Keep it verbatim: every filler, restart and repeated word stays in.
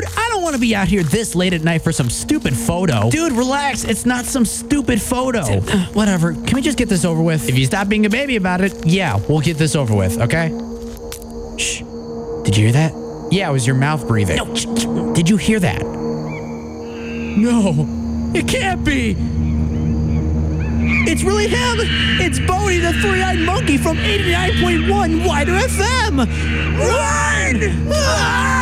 Dude, I don't want to be out here this late at night for some stupid photo. Dude, relax. It's not some stupid photo. Uh, whatever. Can we just get this over with? If you stop being a baby about it, yeah, we'll get this over with, okay? Shh. Did you hear that? Yeah, it was your mouth breathing. No, shh, shh. Did you hear that? No, it can't be. It's really him. It's Bodie, the three-eyed monkey from eighty-nine point one Wider F M. Run! Ah!